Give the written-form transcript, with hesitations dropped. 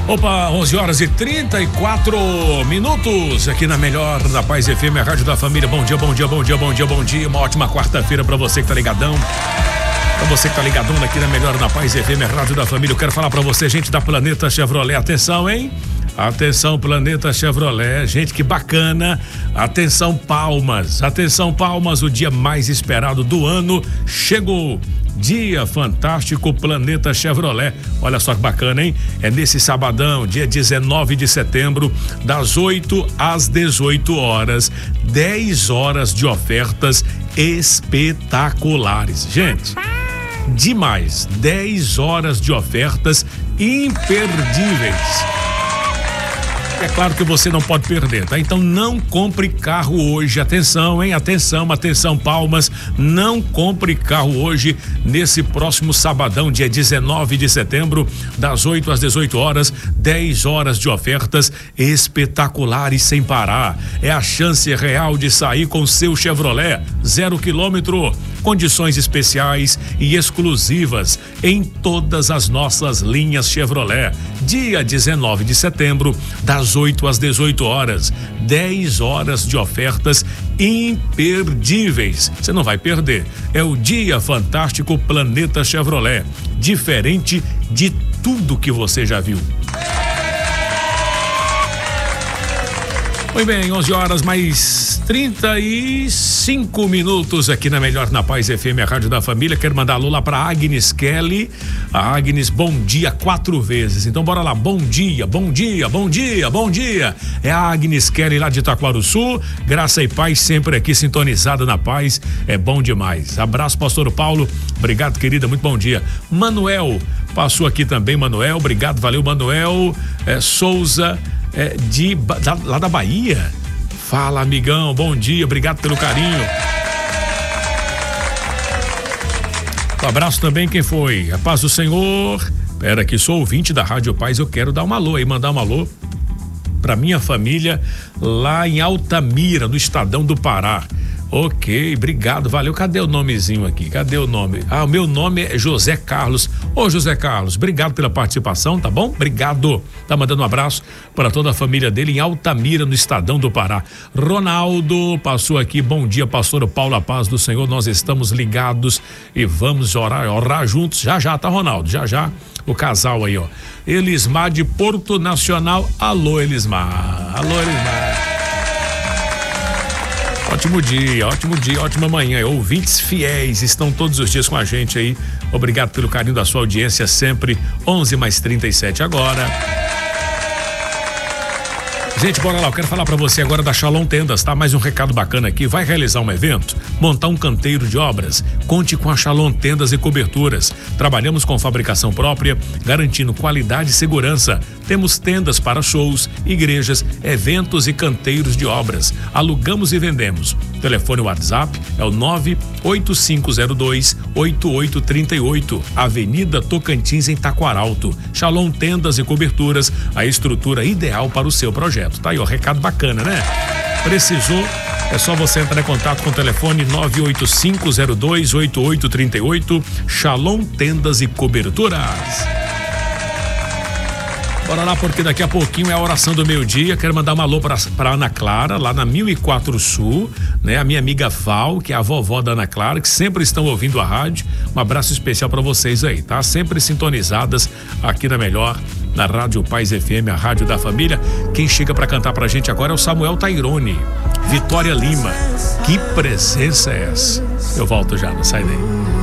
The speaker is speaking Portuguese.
Opa, 11h34 aqui na Melhor da Paz FM, a Rádio da Família. Bom dia, bom dia, bom dia, bom dia, bom dia. Uma ótima quarta-feira pra você que tá ligadão. Pra você que tá ligadão aqui na Melhor da Paz FM, a Rádio da Família. Eu quero falar pra você, gente da Planeta Chevrolet. Atenção, hein? Atenção, Planeta Chevrolet. Gente, que bacana. Atenção, Palmas. Atenção, Palmas. O dia mais esperado do ano chegou. Dia fantástico Planeta Chevrolet. Olha só que bacana, hein? É nesse sabadão, dia 19 de setembro, das 8 às 18 horas. 10 horas de ofertas espetaculares. Gente, demais. 10 horas de ofertas imperdíveis. É claro que você não pode perder, tá? Então não compre carro hoje. Atenção, hein? Atenção, atenção, Palmas. Não compre carro hoje, nesse próximo sabadão, dia 19 de setembro, das 8 às 18 horas, 10 horas de ofertas espetaculares sem parar. É a chance real de sair com seu Chevrolet 0 quilômetro. Condições especiais e exclusivas em todas as nossas linhas Chevrolet. Dia 19 de setembro, das 8 às 18 horas. 10 horas de ofertas imperdíveis. Você não vai perder. É o Dia Fantástico Planeta Chevrolet. Diferente de tudo que você já viu. Muito bem, 11 horas mais 35 minutos aqui na Melhor na Paz FM, a Rádio da Família. Quero mandar alô lá pra Agnes Kelly. A Agnes, bom dia 4 vezes. Então bora lá, bom dia, bom dia, bom dia, bom dia. É a Agnes Kelly lá de Itaquaruçu. Graça e paz sempre aqui sintonizada na paz. É bom demais. Abraço, pastor Paulo. Obrigado, querida, muito bom dia. Manuel, passou aqui também, Manuel. Obrigado, valeu, Manuel. Souza. Lá da Bahia. Fala, amigão, bom dia, obrigado pelo carinho. Um abraço também, quem foi? A paz do Senhor. Pera que sou ouvinte da Rádio Paz, eu quero dar um alô aí, mandar um alô pra minha família lá em Altamira, no Estadão do Pará. Ok, obrigado, valeu. Cadê o nomezinho aqui? Cadê o nome? O meu nome é José Carlos. Ô, José Carlos, obrigado pela participação, tá bom? Obrigado. Tá mandando um abraço para toda a família dele em Altamira, no Estadão do Pará. Ronaldo passou aqui, bom dia, pastor Paulo, a paz do Senhor, nós estamos ligados e vamos orar juntos. Já, tá, Ronaldo? Já. O casal aí, ó. Elismar de Porto Nacional. Alô, Elismar. Ótimo dia, ótima manhã. Ouvintes fiéis estão todos os dias com a gente aí. Obrigado pelo carinho da sua audiência sempre. 11 mais 37 agora. Gente, bora lá, eu quero falar pra você agora da Shalom Tendas, tá? Mais um recado bacana aqui, vai realizar um evento, montar um canteiro de obras, conte com a Shalom Tendas e Coberturas. Trabalhamos com fabricação própria, garantindo qualidade e segurança. Temos tendas para shows, igrejas, eventos e canteiros de obras. Alugamos e vendemos. Telefone WhatsApp é o 98502-8838, Avenida Tocantins, em Taquaralto. Shalom Tendas e Coberturas, a estrutura ideal para o seu projeto. Tá aí, ó, recado bacana, né? Precisou, é só você entrar em contato com o telefone 98502-8838, Shalom Tendas e Coberturas. Bora lá, porque daqui a pouquinho é a oração do meio-dia. Quero mandar um alô pra Ana Clara, lá na 1004 Sul, né? A minha amiga Val, que é a vovó da Ana Clara, que sempre estão ouvindo a rádio. Um abraço especial pra vocês aí, tá? Sempre sintonizadas aqui na Melhor, na Rádio Paz FM, a Rádio da Família. Quem chega pra cantar pra gente agora é o Samuel Tairone. Vitória Lima. Que presença é essa? Eu volto já, não sai daí.